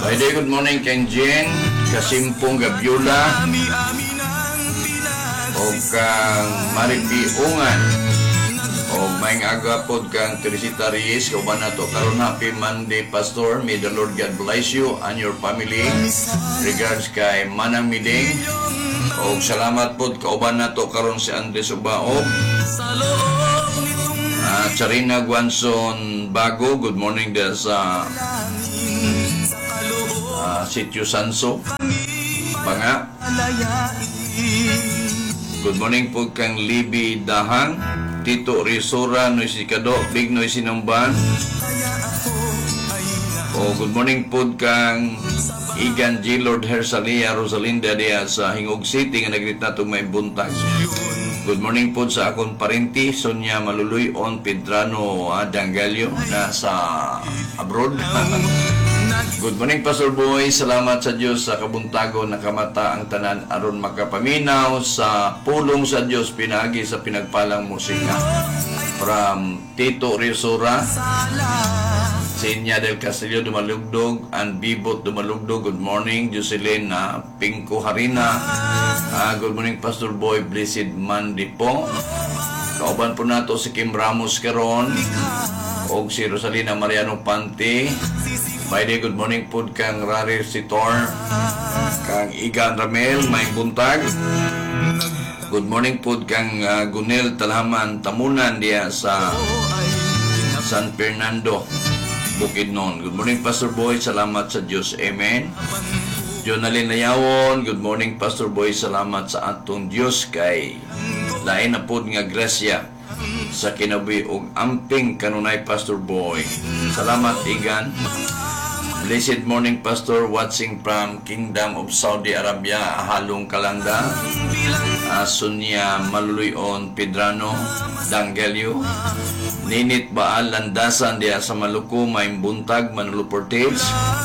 Friday, good morning kang Jen, kasimpong Gabyula, o kang Maripiungan, o may agapod kang Teresita Reyes, kauban na to karon happy Monday, Pastor. May the Lord God bless you and your family. Regards kay Manang Miding, o salamat po kauban na to karon si Andres Ubaog, Charina Guanson Bago, good morning there sa Sitio Sanso Panga. Good morning po kang Libby Dahang, Tito Risora Noisikado, Big Noisy Namban. O good morning po kang Igan G. Lord Hersalia Rosalinda diya sa Hingog City nga nagrit na itong may buntag. Good morning po sa akong parenti Sonia Maluluy on Pedrano Dangalio na sa abroad. Good morning, Pastor Boy. Salamat sa Diyos sa kabuntago nakamata ang tanan aron makapaminaw sa pulong sa Diyos pinagi sa pinagpalang musika. From Tito Risora, Senya del Castillo Dumalugdog, and Bibot Dumalugdog. Good morning, Jocelyn Pinko Harina. Good morning, Pastor Boy. Blessed Monday po. Kauban po nato si Kim Ramos karon o si Rosalina Mariano Pante. Friday, good morning po kang Rari Sitor, kang Igan Ramel, may buntag. Good morning po kang Gunel Talhaman Tamunan diya sa San Fernando, Bukidnon. Good morning, Pastor Boy. Salamat sa Diyos. Amen. Jonalyn Layawon, good morning, Pastor Boy. Salamat sa atong Diyos kay lain na po nga grasya sa kinabuhi og amping kanunay, Pastor Boy. Salamat, Igan. Blessed morning, Pastor, watching from Kingdom of Saudi Arabia, Halong Kalanda, Sonia Maluluyon Pedrano Dangelio, Ninit Baal Landasan diya sa Maluku, Maing Buntag, Manolo Portage,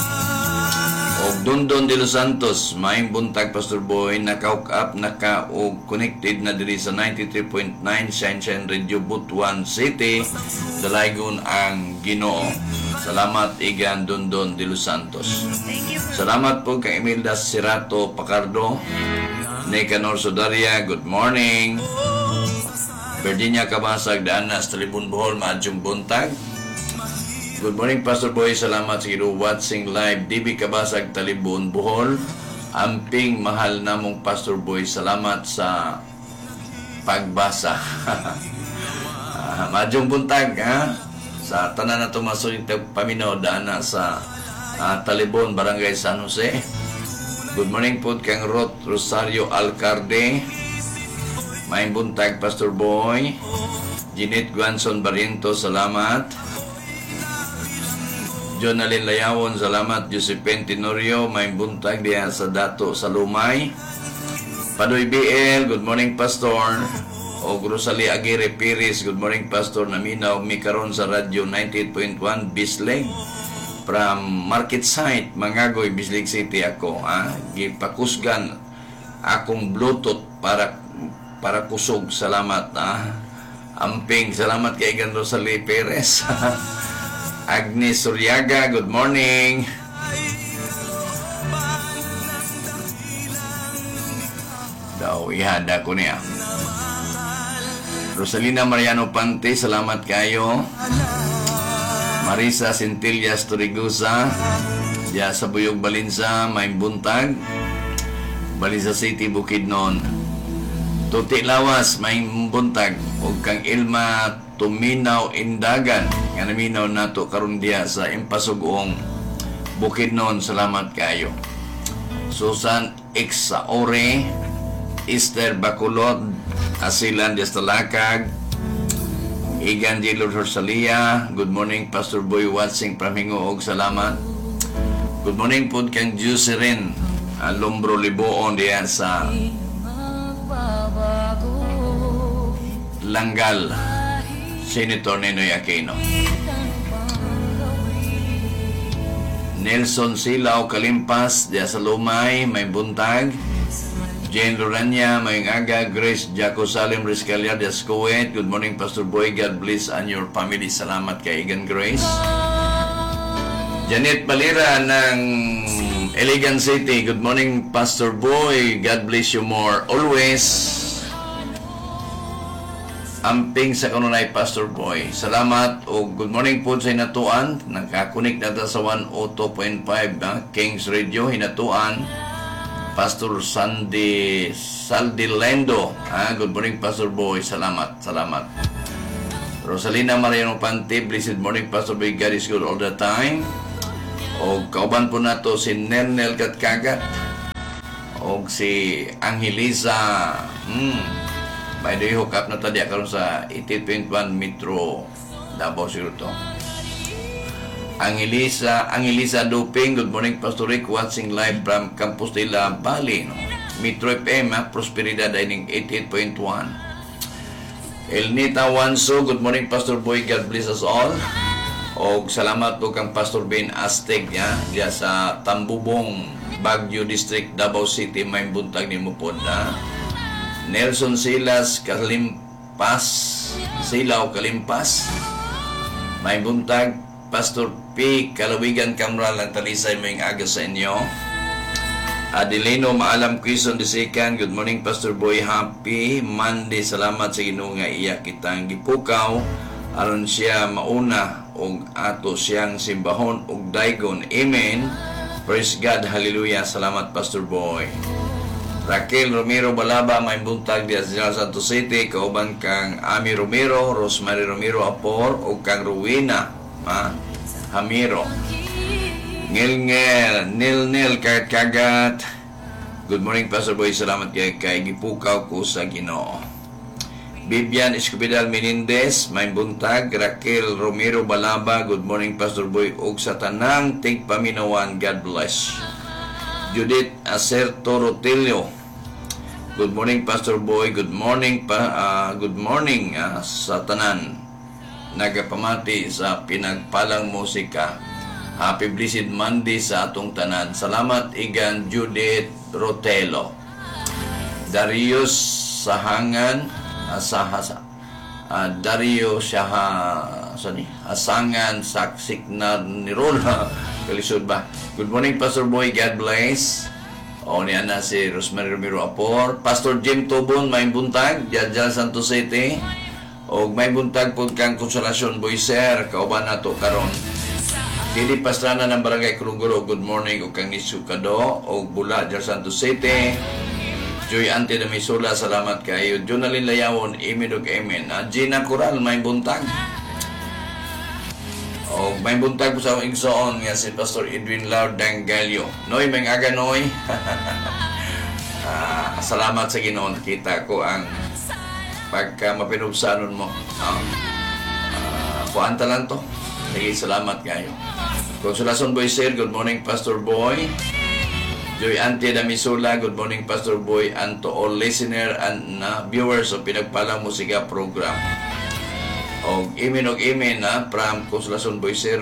o Dondon de los Santos, Maing Buntag, Pastor Boy, naka-hook up, naka-connected na diri sa 93.9 Shine Radio, Butuan City, Dalaygon ang Ginoo. Salamat, Igan Dondon de los Santos. Salamat po kay Imelda Sirato Pacardo, Nicanor Sodaria, good morning. Virginia Kabasag, Dana Stribon Bohol, Maadjong Buntag. Good morning, Pastor Boy. Salamat sa ilo watching live. DB Kabasag, Talibon Bohol. Amping mahal namong Pastor Boy. Salamat sa pagbasa. Maadjong Buntag, ha? Sa tanan na tumasoy paminaw dana sa Talibon, Barangay San Jose. Good morning po kang Rot Rosario Alcarde, may buntag, Pastor Boy. Jeanette Guanson Barriento, salamat. Jonalyn Layawon, salamat. Josephine Tenorio, may buntag diya sa Dato sa Lumay. Padoy BL, good morning, Pastor. O Rosalie Aguirre Piris, good morning, Pastor. Naminaw mi karon sa Radio 98.1 Bisleg from Market Site, Mangagoy, Bisleg City ako. Gipakusgan akong Bluetooth para kusog. Salamat. Amping, salamat kay Gan Rosalie Perez. Agnes Suryaga, good morning. Daw ihada ko niya. Rosalina Mariano Pante, salamat kayo. Marisa Centillas Torigusa, diya sa Buyog Balinsa, may buntag, Balinsa City, Bukidnon. Tuti Lawas, may buntag. O kang Ilma Tuminaw Indagan, nga naminaw nato karon diya sa Impasugong, Bukidnon, salamat kayo. Susan X Saore, Esther Bacolod, Asilan Destalakag, Igan G. Lord Rosalia, good morning, Pastor Boy, watching from Hingoog, salamat. Good morning po kang Jusirin Lombro Liboon diyan sa Langgal, Senator Ninoy Aquino. Nelson Silao Kalimpas diyan sa Lumay, may buntag. Jane Lorania, Mayang Aga, Grace Jaco Salim Rizcalia Diaz Kuwait. Good morning, Pastor Boy. God bless and your family. Salamat kay Igan Grace. Janet Balira ng Iligan City. Good morning, Pastor Boy. God bless you more. Always. Amping sa kanunay, Pastor Boy. Salamat o good morning po sa Hinatuan. Nakakunik na sa 102.5 Kings Radio, Hinatuan. Pastor Saldilendo. Good morning, Pastor Boy. Salamat. Rosalina Mariano Pante, blessed morning, Pastor Boy. God is good all the time. O kauban po nato si Nernel Katkagat. O si Angelisa. By the way, hook up na tadi karon sa 88.1 Metro Davao Sur to. Angelisa Duping, good morning, Pastor Rick, watching live from Campus de la Bali, no? Metro FM, Prosperidad Dining 88.1. Elnita Wanso, good morning, Pastor Boy, God bless us all. O salamat po kang Pastor Ben Aztec diya sa Tambubong, Baguio District, Davao City, may buntag ni mo po na. Nelson Silas Silaw Kalimpas, may buntag. Pastor P. Kalawigan Kamral ng Talisay, may aga sa inyo. Adelino Maalam Quezon Disikan, good morning, Pastor Boy. Happy Monday. Salamat sa Ginoo nga iya kitang gipukaw aron siya mauna og ato siyang simbahon og daygon. Amen. Praise God. Hallelujah. Salamat, Pastor Boy. Raquel Romero Balaba, may buntag di sa Santos City, kauban kang Ami Romero, Rosemary Romero Apor, o kang Rowena Hamiro. Nil Kagat. Good morning, Pastor Boy. Salamat kay gipukaw ko sa Ginoo. Bibian Escobidal Menendez, may buntag. Raquel Romero Balaba, good morning, Pastor Boy, og sa tanang tigpaminawan. God bless. Judith Acerto Rotelio, good morning, Pastor Boy. Good morning sa tanan nagapamati sa pinagpalang musika. Happy blessed Monday sa atong tanan. Salamat igan Judith Rotelo. Darius Sahangan Asangan Saksik na ni Rola Kalisod ba. Good morning, Pastor Boy. God bless. O niya na si Rosemary Romero Apor. Pastor Jim Tobon, may buntag Jajal Santos City. O may buntag po kang Konsolasyon Boy Sir, kauban na to karon. Dili Pastrana ng Barangay Kruguro, good morning. O kang Nisukado o Bula Jajal Santos City. Joy Ante na Misula, salamat kayo. Jonalyn Layawon, Imidog Amen. Gina Coral, may buntag. O may buntag po sa akong igsoon nga si Pastor Edwin Laud Dangalio. Noy, may aga Noy. Salamat sa Ginoon. Kita ko ang pagka mapinubsanon mo. Kuanta lang to. Sige, salamat kayo. Konsolasyon Boy Sir, good morning, Pastor Boy. Joy Ante Damisula, good morning, Pastor Boy, and to all listener and viewers of Pinagpalang Musika program. Og imin from Konsolasyon Boy Sir.